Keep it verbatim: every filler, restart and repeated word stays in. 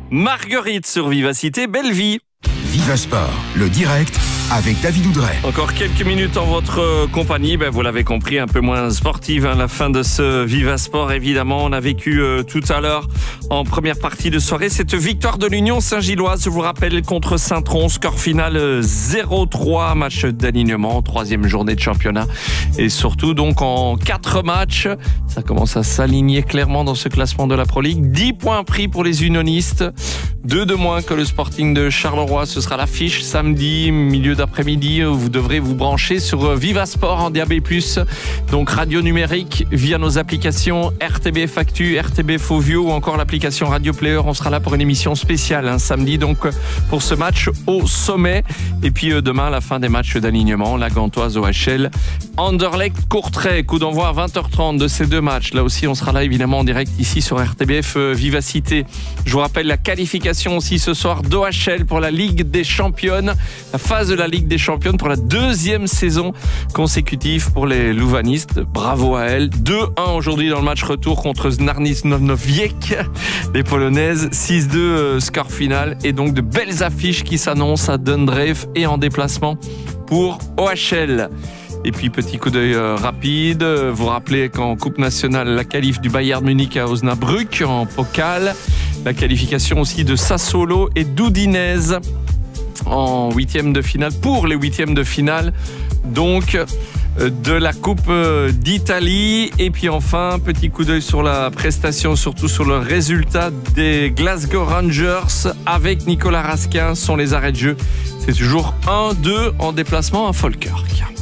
Marguerite sur Vivacité, belle vie. Viva Sport, le direct avec David Oudret. Encore quelques minutes en votre compagnie. Ben, vous l'avez compris, un peu moins sportive. Hein, la fin de ce Viva Sport, évidemment. On a vécu euh, tout à l'heure, en première partie de soirée, cette victoire de l'Union Saint-Gilloise. Je vous rappelle, contre Saint-Tron, score final zéro trois. Match d'alignement, troisième journée de championnat. Et surtout, donc, en quatre matchs, ça commence à s'aligner clairement dans ce classement de la Pro League. dix points pris pour les unionistes. deux de moins que le Sporting de Charleroi. Ce sera l'affiche samedi, milieu d'après-midi. Vous devrez vous brancher sur Viva Sport en D A B plus, donc radio numérique via nos applications R T B Factu, R T B Fovio ou encore l'application Radio Player. On sera là pour une émission spéciale hein, samedi, donc pour ce match au sommet. Et puis euh, demain, la fin des matchs d'alignement, la Gantoise O H L, Anderlecht Courtrai, coup d'envoi à vingt heures trente de ces deux matchs. Là aussi, on sera là évidemment en direct ici sur R T B F euh, Vivacité. Je vous rappelle la qualification aussi ce soir d'O H L pour la Ligue des Championnes, la phase de la Ligue des Championnes pour la deuxième saison consécutive pour les louvanistes. Bravo à elles. deux un aujourd'hui dans le match retour contre Znarnis Nowiec, les Polonaises. six deux euh, score final et donc de belles affiches qui s'annoncent à Dundreef et en déplacement pour O H L. Et puis petit coup d'œil euh, rapide, vous vous rappelez qu'en Coupe nationale, la qualif du Bayern Munich à Osnabrück en Pokal, la qualification aussi de Sassuolo et d'Udinese en huitième de finale, pour les huitièmes de finale donc de la Coupe d'Italie. Et puis enfin, petit coup d'œil sur la prestation, surtout sur le résultat des Glasgow Rangers avec Nicolas Raskin. Ce sont les arrêts de jeu. C'est toujours un deux en déplacement à Falkirk.